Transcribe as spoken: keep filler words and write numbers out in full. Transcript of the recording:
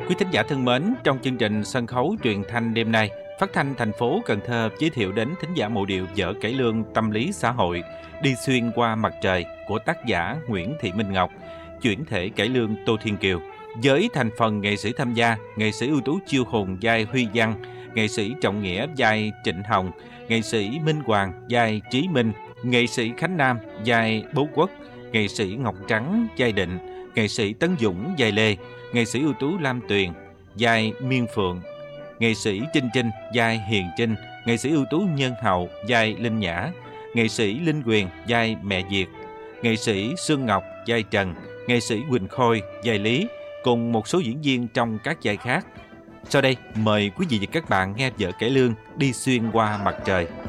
Quý thính giả thân mến, trong chương trình sân khấu truyền thanh đêm nay, Phát thanh thành phố Cần Thơ giới thiệu đến thính giả mộ điệu vở cải lương tâm lý xã hội Đi xuyên qua mặt trời của tác giả Nguyễn Thị Minh Ngọc, chuyển thể cải lương Tô Thiên Kiều. Với thành phần nghệ sĩ tham gia, nghệ sĩ ưu tú Chiêu Hùng vai Huy Văn, nghệ sĩ Trọng Nghĩa vai Trịnh Hồng, nghệ sĩ Minh Hoàng vai Trí Minh, nghệ sĩ Khánh Nam vai Bố Quốc, nghệ sĩ Ngọc Trắng vai Định, nghệ sĩ Tấn Dũng vai Lê, nghệ sĩ ưu tú Lam Tuyền vai Miên Phượng, nghệ sĩ Trinh Trinh vai Hiền Trinh, nghệ sĩ ưu tú Nhân Hậu vai Linh Nhã, nghệ sĩ Linh Quyền vai Mẹ Việt, nghệ sĩ Sương Ngọc vai Trần, nghệ sĩ Quỳnh Khôi vai Lý, cùng một số diễn viên trong các vai khác. Sau đây, mời quý vị và các bạn nghe vở cải lương Đi xuyên qua mặt trời.